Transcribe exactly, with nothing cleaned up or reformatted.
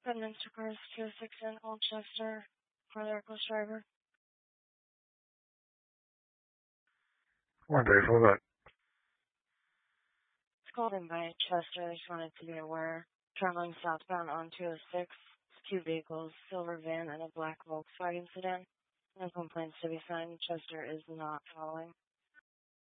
Bedminster Cars two oh six in Old Chester for the reckless driver. One day for that. It's called in by Chester. They just wanted to be aware. Traveling southbound on two oh six. Two vehicles, silver van and a black Volkswagen sedan. No complaints to be signed. Chester is not following.